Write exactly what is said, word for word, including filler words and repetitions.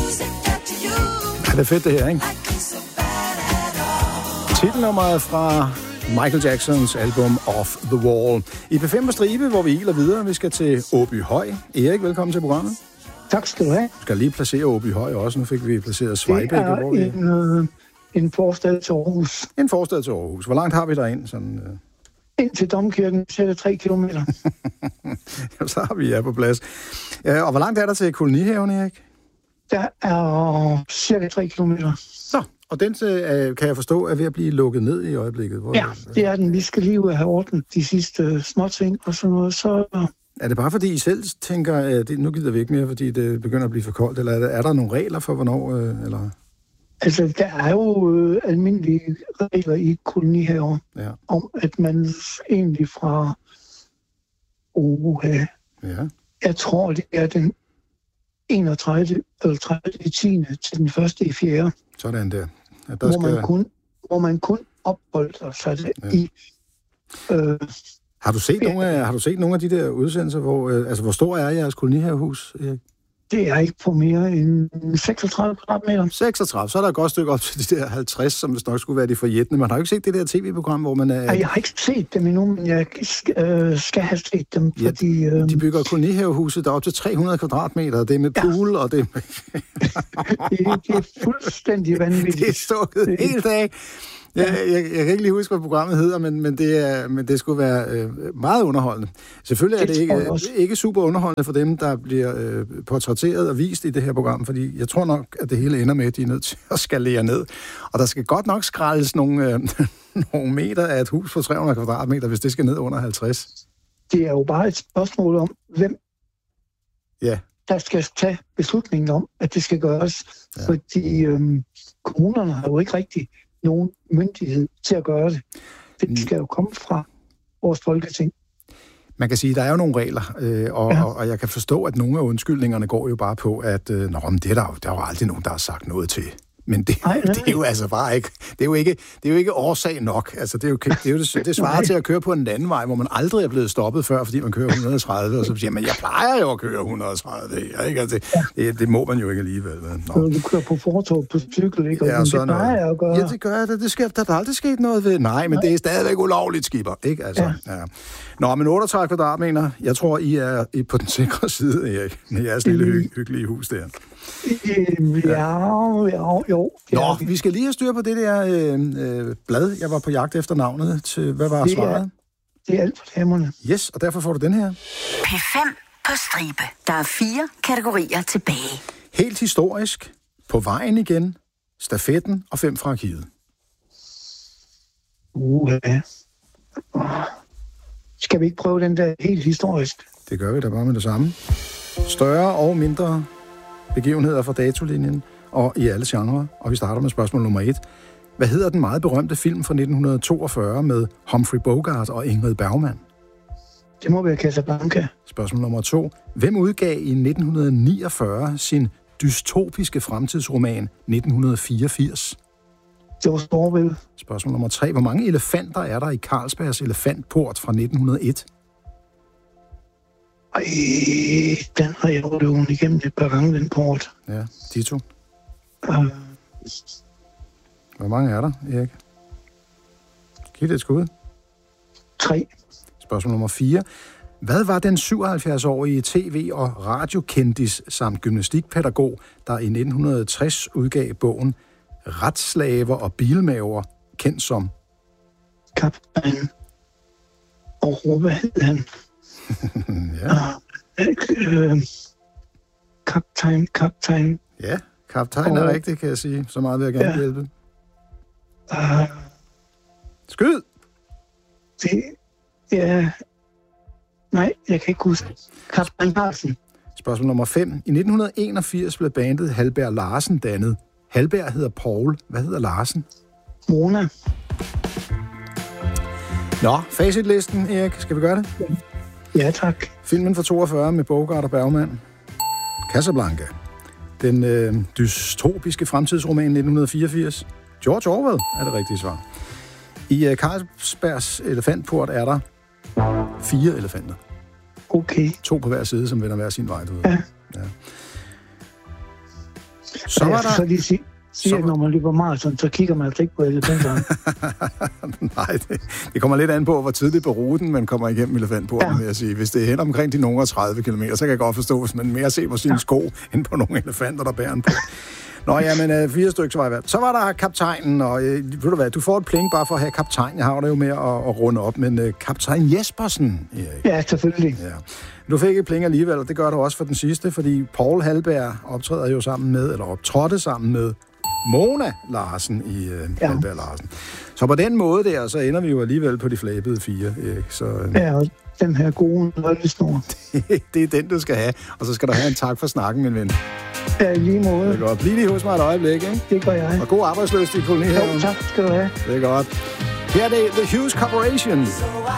Ja, det er fedt det her, ikke? Titelnummeret fra Michael Jacksons album Off the Wall. I P fem på stribe, hvor vi iler videre. Vi skal til Åbyhøj. Erik, velkommen til programmet. Tak skal du have. Vi skal lige placere Åbyhøj også. Nu fik vi placeret Svejbæk. Det er hvor vi... en, øh, en forstad til Aarhus. En forstad til Aarhus. Hvor langt har vi derind? Sådan, øh... Ind til Domkirken, cirka tre kilometer. Ja, så har vi ja på plads. Ja, og hvor langt er der til kolonihaven, Erik? Der er cirka tre kilometer. Så, og den øh, kan jeg forstå er ved at blive lukket ned i øjeblikket. Hvor, ja, det er den. Vi skal lige ud og have ordnet de sidste småting og sådan noget. Så... Er det bare fordi I selv tænker, at det, nu gider vi ikke mere, fordi det begynder at blive for koldt, eller er der, er der nogle regler for, hvornår? Øh, eller? Altså, der er jo øh, almindelige regler i kolonihaver, ja. Om at man egentlig fra Oha, ja. Jeg tror, det er den enogtredivte eller tredivte tiende til den første i fjerde. Sådan der. Ja, der hvor, skal... man kun, hvor man kun opholder sig ja. i... Øh, har, du set nogle af, har du set nogle af de der udsendelser, hvor, øh, altså hvor stor er jeres kolonihavehus, Erik? Det er ikke på mere end seksogtredive kvadratmeter. seksogtredive, så er der et godt stykke op til de der halvtreds, som hvis nok skulle være de forjættende. Man har jo ikke set det der tv-program, hvor man er... Nej, jeg har ikke set dem endnu, men jeg skal, øh, skal have set dem, ja, fordi... Øh... De bygger kolonihavehuset, der er op til tre hundrede kvadratmeter, det er med pool, ja. Og det er... det, det er fuldstændig vanvittigt. Det er stukket det... helt af. Ja, jeg, jeg kan ikke lige huske, hvad programmet hedder, men, men, det, er, men det skulle være øh, meget underholdende. Selvfølgelig er det, det ikke, ikke super underholdende for dem, der bliver øh, portrætteret og vist i det her program, fordi jeg tror nok, at det hele ender med, at de er nødt til at skalere ned. Og der skal godt nok skraldes nogle, øh, nogle meter af et hus på tre hundrede kvadratmeter, hvis det skal ned under halvtreds. Det er jo bare et spørgsmål om, hvem ja. der skal tage beslutningen om, at det skal gøres. Ja. Fordi øh, kommunerne har jo ikke rigtig nogen myndighed til at gøre det. Det skal jo komme fra vores folketing. Man kan sige, at der er jo nogle regler, øh, og, ja. og, og jeg kan forstå, at nogle af undskyldningerne går jo bare på, at øh, nå, men det er der, der er jo aldrig nogen, der har sagt noget til. Men det, nej, nej. det er jo altså bare ikke, det er jo ikke, det er jo ikke årsag nok. Altså, det er jo, det, er jo det, det svarer til at køre på en anden vej, hvor man aldrig er blevet stoppet før, fordi man kører et hundrede og tredive, og så siger man, jeg plejer jo at køre et hundrede og tredive. Ikke? Altså, det, ja. det, det må man jo ikke alligevel. Nå. Du kører på fortog på cykel, ikke? Og ja, det plejer jeg at gøre. Ja, det gør jeg. Det, det sker, der er aldrig sket noget ved. Nej, men nej. Det er stadigvæk ulovligt, skipper. Ikke? Altså, ja. Ja. Nå, men otteogtredive kvadratmeter. Jeg tror, I er på den sikre side, Erik, med jeres lille hy- hyggelige hus der. Ja, ja, jo. Nå, vi skal lige have styr på det der øh, øh, blad. Jeg var på jagt efter navnet til, hvad var det svaret? Er, det er alt for damerne. Yes, og derfor får du den her. P fem på stribe. Der er fire kategorier tilbage. Helt historisk, på vejen igen, stafetten og fem fra arkivet. Uh, ja. Skal vi ikke prøve den der helt historisk? Det gør vi da bare med det samme. Større og mindre begivenheder fra datolinjen og i alle genrer. Og vi starter med spørgsmål nummer et. Hvad hedder den meget berømte film fra nitten toogfyrre med Humphrey Bogart og Ingrid Bergman? Det må være Casablanca. Spørgsmål nummer to. Hvem udgav i nitten niogfyrre sin dystopiske fremtidsroman nitten fireogfirs? Det var Orwell. Spørgsmål nummer tre. Hvor mange elefanter er der i Carlsbergs elefantport fra nitten hundrede og et? Ej, den har jeg overlevet igennem et par gange, den port. Ja, Tito. Uh, Hvor mange er der, Erik? Giv det et skud. Tre. Spørgsmål nummer fire. Hvad var den syvoghalvfjerds-årige tv- og radiokendis samt gymnastikpædagog, der i nitten tres udgav bogen Retsslaver og bilmaver, kendt som? Kaptajn. Og hvad hed han? ja. Uh, uh, kaptajn, kaptajn. Ja, kaptajn er rigtigt, kan jeg sige. Så meget vil jeg gerne ja. hjælpe. Uh, Skyd! Det, ja... Nej, jeg kan ikke huske. Kaptajn Larsen. Spørgsmål nummer fem. I nitten enogfirs blev bandet Halberg Larsen dannet. Halberg hedder Paul. Hvad hedder Larsen? Mona. Nå, facitlisten, Erik. Skal vi gøre det? Ja, tak. Filmen fra toogfyrre med Bogart og Bergman. Casablanca. Den øh, dystopiske fremtidsroman nitten fireogfirs. George Orwell er det rigtige svar. I øh, Carlsbergs elefantport er der fire elefanter. Okay. To på hver side, som vender hver sin vej. Du ved. Ja. ja. Så var ja, der... Så lige sige, sige at når man løber maraton, så kigger man altså ikke på elefanterne. Nej, det, det kommer lidt an på, hvor tidligt på ruten man kommer igennem elefantporten, ja. vil jeg sige. Hvis det er hen omkring de nogle tredive kilometer, så kan jeg godt forstå, hvis man mere ser på sine ja. sko, end på nogle elefanter, der bærer en på. Nå ja, men øh, fire stykker var i hvert. Så var der kaptajnen, og øh, ved du hvad, du får et pling bare for at have kaptajn. Jeg har det jo med at, at runde op, men øh, kaptajn Jespersen, Erik. Ja, selvfølgelig. Ja. Du fik et pling alligevel, og det gør du også for den sidste, fordi Paul Halberg optræder jo sammen med, eller optrådte sammen med Mona Larsen i øh, ja. Halberg Larsen. Så på den måde der, så ender vi jo alligevel på de flabede fire, Erik. Så, øh, ja, og den her gode nøglesnor. det, det er den, du skal have, og så skal du have en tak for snakken, min ven. Ja, lige måde. Det er godt. Bliv lige hos mig et øjeblik, ikke? Det gør jeg. Og god arbejdsløst i kolonihaven. Jo, tak skal du have. Det er godt. Her er det The Hughes Corporation.